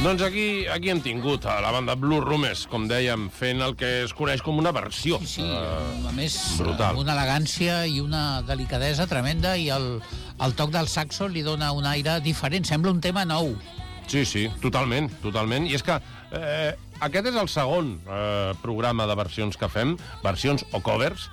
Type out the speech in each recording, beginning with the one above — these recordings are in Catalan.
Doncs aquí hem tingut a la banda Blue Rumes, com dèiem, fent el que es coneix com una versió. Sí, a més, brutal. amb una elegància i una delicadesa tremenda, i el toc del saxo li dona un aire diferent, sembla un tema nou. Sí, totalment. I és que aquest és el segon programa de versions que fem, versions o covers.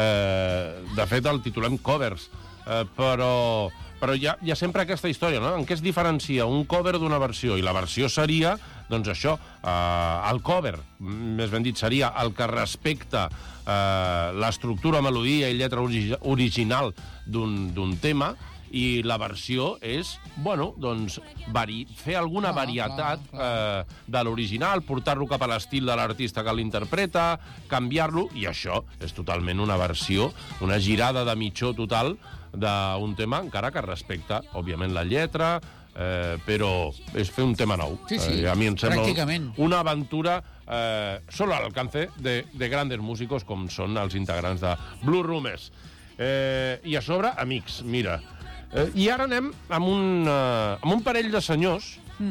De fet, el titulem Covers, però hi ha sempre aquesta història, no? En què es diferencia un cover d'una versió? I la versió seria, doncs això, el cover, més ben dit, seria el que respecta l'estructura, melodia i lletra original d'un tema, i la versió és, doncs, fer alguna varietat de l'original, portar-lo cap a l'estil de l'artista que l'interpreta, canviar-lo, i això és totalment una versió, una girada de mitjó total d'un tema, encara que respecta, òbviament, la lletra, però és fer un tema nou. Sí, a mi em sembla pràcticament una aventura solo al alcance de grandes músicos com són els integrants de Blue Rumes. I a sobre, amics, mira. I ara anem amb un parell de senyors,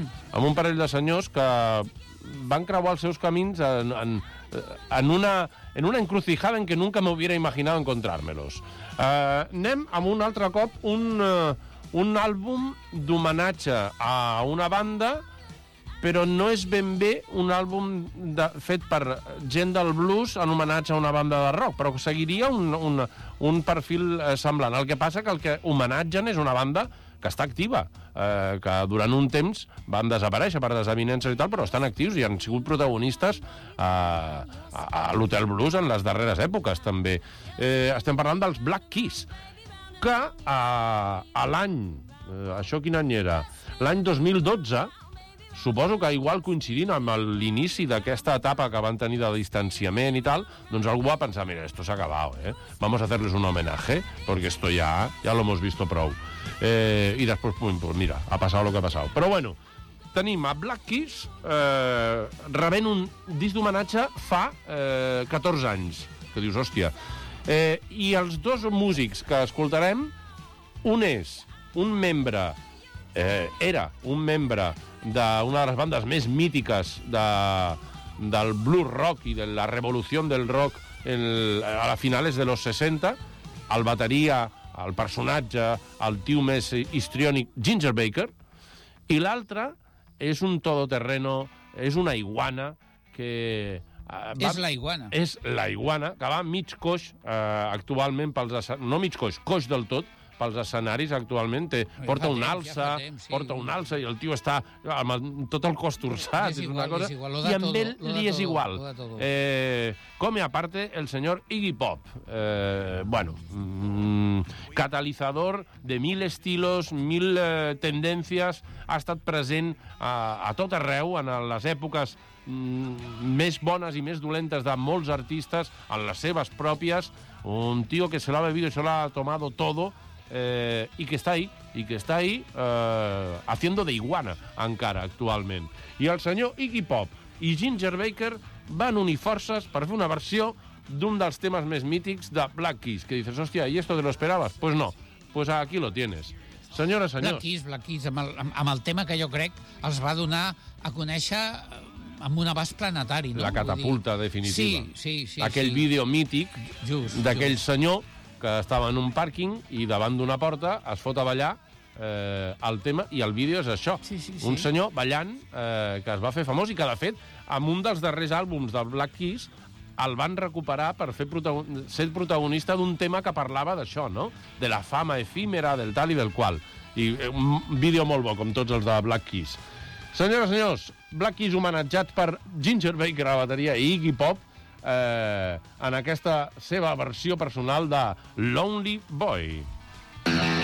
que van creuar els seus camins en una encrucijada en què nunca me hubiera imaginado encontrármelos. Anem amb un altre cop un àlbum d'homenatge a una banda, però no és ben bé un àlbum fet per gent del blues en homenatge a una banda de rock, però seguiria un perfil semblant. El que passa que el que homenatgen és una banda que està activa, que durant un temps van desaparèixer per desavinences i tal, però estan actius i han sigut protagonistes a l'Hotel Blues en les darreres èpoques, també. Estem parlant dels Black Keys, que a l'any... Això quin any era? L'any 2012... Suposo que igual coincidint amb l'inici d'aquesta etapa que van tenir de distanciament i tal, doncs algú va pensar, mira, esto se ha acabado, vamos a hacerles un homenaje, porque esto ya lo hemos visto prou. Y después, pues mira, ha pasado lo que ha pasado. Però bueno, tenim a Black Keys rebent un disc d'homenatge fa 14 anys, que dius, hòstia. I els dos músics que escoltarem, un és un membre, era un membre d'una de les bandes més mítiques del blues rock i de la revolució del rock a les finales de los 60, el bateria, el personatge, el tio més histriònic, Ginger Baker, i l'altre és un todoterreno, és una iguana que... És la iguana. És la iguana, que va mig coix actualment pels... No mig coix, coix del tot, pels escenaris actualment, porta un alça, i el tio està amb tot el cos torçat, és una cosa, i amb ell li és igual. Come aparte el senyor Iggy Pop. Catalizador de 1000 estilos, 1000 tendències, ha estat present a tot arreu, en les èpoques més bones i més dolentes de molts artistes, en les seves pròpies, un tio que se l'ha bebido y se l'ha tomado todo, y que està ahí haciendo de iguana encara actualment. I el senyor Iggy Pop i Ginger Baker van unir forces per fer una versió d'un dels temes més mítics de Black Keys, que dices, hòstia, ¿y esto te lo esperabas? Pues no, pues aquí lo tienes. Senyores, senyors. Black Keys, amb el tema que jo crec els va donar a conèixer amb un abast planetari, no? La catapulta definitiva. Sí. Aquell vídeo mític d'aquell senyor que estava en un pàrquing i davant d'una porta es fot a ballar el tema, i el vídeo és això. Un senyor ballant que es va fer famós i que, de fet, amb un dels darrers àlbums del Black Keys el van recuperar per ser protagonista d'un tema que parlava d'això, no? De la fama efímera, del tal i del qual. I un vídeo molt bo, com tots els de Black Keys. Senyores i senyors, Black Keys homenatjat per Ginger Baker a la bateria i Iggy Pop en aquesta seva versió personal de Lonely Boy.